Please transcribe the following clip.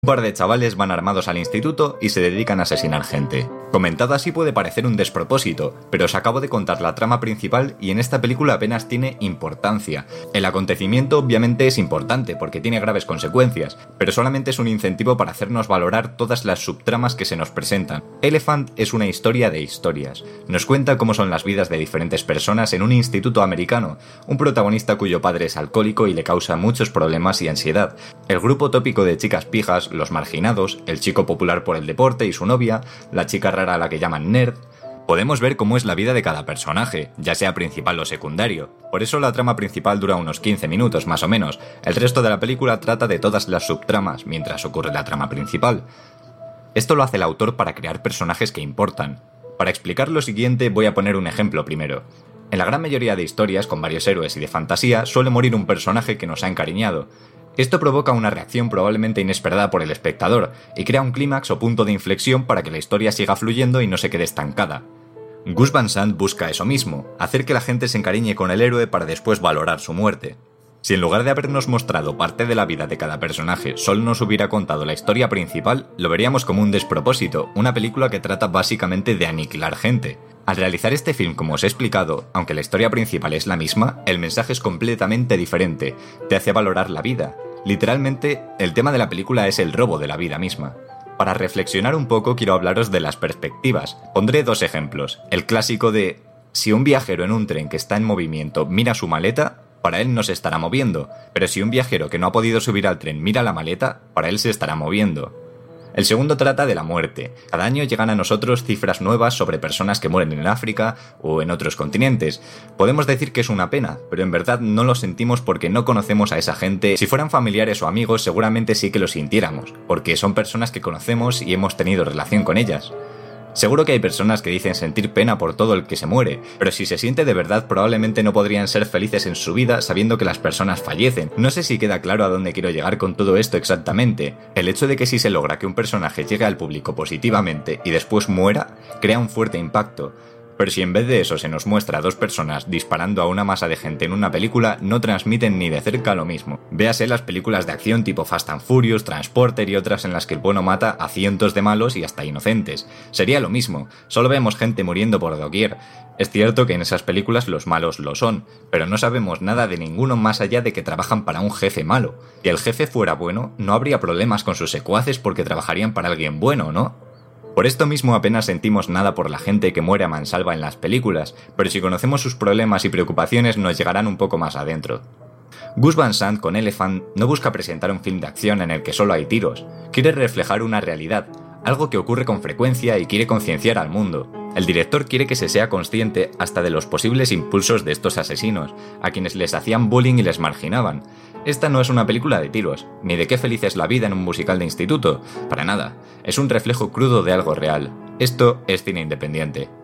Un par de chavales van armados al instituto y se dedican a asesinar gente. Comentado así puede parecer un despropósito, pero os acabo de contar la trama principal y en esta película apenas tiene importancia. El acontecimiento obviamente es importante porque tiene graves consecuencias, pero solamente es un incentivo para hacernos valorar todas las subtramas que se nos presentan. Elephant es una historia de historias. Nos cuenta cómo son las vidas de diferentes personas en un instituto americano, un protagonista cuyo padre es alcohólico y le causa muchos problemas y ansiedad, el grupo tópico de chicas pijas, los marginados, el chico popular por el deporte y su novia, la chica rara a la que llaman nerd. Podemos ver cómo es la vida de cada personaje, ya sea principal o secundario. Por eso la trama principal dura unos 15 minutos más o menos. El resto de la película trata de todas las subtramas mientras ocurre la trama principal. Esto lo hace el autor para crear personajes que importan. Para explicar lo siguiente voy a poner un ejemplo primero. En la gran mayoría de historias con varios héroes y de fantasía suele morir un personaje que nos ha encariñado. Esto provoca una reacción probablemente inesperada por el espectador y crea un clímax o punto de inflexión para que la historia siga fluyendo y no se quede estancada. Gus Van Sant busca eso mismo, hacer que la gente se encariñe con el héroe para después valorar su muerte. Si en lugar de habernos mostrado parte de la vida de cada personaje solo nos hubiera contado la historia principal, lo veríamos como un despropósito, una película que trata básicamente de aniquilar gente. Al realizar este film, como os he explicado, aunque la historia principal es la misma, el mensaje es completamente diferente, te hace valorar la vida. Literalmente, el tema de la película es el robo de la vida misma. Para reflexionar un poco quiero hablaros de las perspectivas. Pondré dos ejemplos. El clásico de, si un viajero en un tren que está en movimiento mira su maleta, para él no se estará moviendo, pero si un viajero que no ha podido subir al tren mira la maleta, para él se estará moviendo. El segundo trata de la muerte. Cada año llegan a nosotros cifras nuevas sobre personas que mueren en África o en otros continentes. Podemos decir que es una pena, pero en verdad no lo sentimos porque no conocemos a esa gente. Si fueran familiares o amigos seguramente sí que lo sintiéramos, porque son personas que conocemos y hemos tenido relación con ellas. Seguro que hay personas que dicen sentir pena por todo el que se muere, pero si se siente de verdad probablemente no podrían ser felices en su vida sabiendo que las personas fallecen. No sé si queda claro a dónde quiero llegar con todo esto exactamente. El hecho de que si se logra que un personaje llegue al público positivamente y después muera, crea un fuerte impacto. Pero si en vez de eso se nos muestra a dos personas disparando a una masa de gente en una película, no transmiten ni de cerca lo mismo. Véase las películas de acción tipo Fast and Furious, Transporter y otras en las que el bueno mata a cientos de malos y hasta inocentes. Sería lo mismo, solo vemos gente muriendo por doquier. Es cierto que en esas películas los malos lo son, pero no sabemos nada de ninguno más allá de que trabajan para un jefe malo. Si el jefe fuera bueno, no habría problemas con sus secuaces porque trabajarían para alguien bueno, ¿no? Por esto mismo apenas sentimos nada por la gente que muere a mansalva en las películas, pero si conocemos sus problemas y preocupaciones nos llegarán un poco más adentro. Gus Van Sant con Elephant no busca presentar un film de acción en el que solo hay tiros, quiere reflejar una realidad, algo que ocurre con frecuencia y quiere concienciar al mundo. El director quiere que se sea consciente hasta de los posibles impulsos de estos asesinos, a quienes les hacían bullying y les marginaban. Esta no es una película de tiros, ni de qué feliz es la vida en un musical de instituto, para nada. Es un reflejo crudo de algo real. Esto es cine independiente.